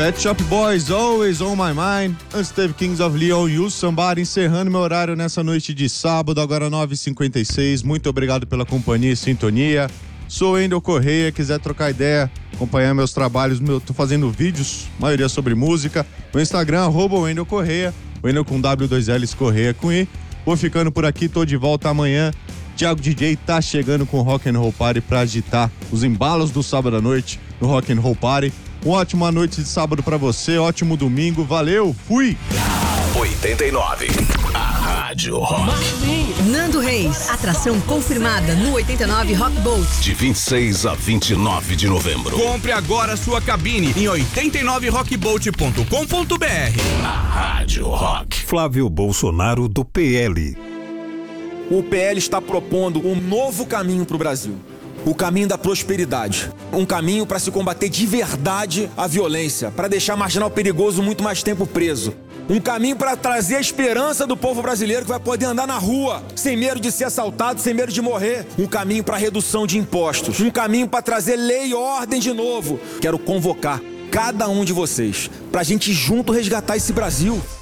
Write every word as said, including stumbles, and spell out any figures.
Pet Shop Boys, Always On My Mind. Antes teve Kings of Leon e o Somebody, encerrando meu horário nessa noite de sábado, agora nove e cinquenta e seis. Muito obrigado pela companhia e sintonia. Sou Wendel Correia, quiser trocar ideia, acompanhar meus trabalhos, meu, tô fazendo vídeos, maioria sobre música. Meu Instagram, arroba Wendel Correia, Wendel com W, dois L's, Correia com I. Vou ficando por aqui, tô de volta amanhã. Thiago D J tá chegando com o Rock and Roll Party pra agitar os embalos do sábado à noite no Rock and Roll Party. Uma ótima noite de sábado pra você, ótimo domingo, valeu, fui! oitenta e nove, a Rádio Rock. Nando Reis, atração confirmada no oitenta e nove Rock Boat. De vinte e seis a vinte e nove de novembro. Compre agora sua cabine em oitenta e nove rock boat ponto com ponto b r. A Rádio Rock. Flávio Bolsonaro do P L. O P L está propondo um novo caminho para o Brasil. O caminho da prosperidade. Um caminho para se combater de verdade a violência, para deixar marginal perigoso muito mais tempo preso. Um caminho para trazer a esperança do povo brasileiro que vai poder andar na rua, sem medo de ser assaltado, sem medo de morrer. Um caminho para redução de impostos. Um caminho para trazer lei e ordem de novo. Quero convocar cada um de vocês para a gente junto resgatar esse Brasil.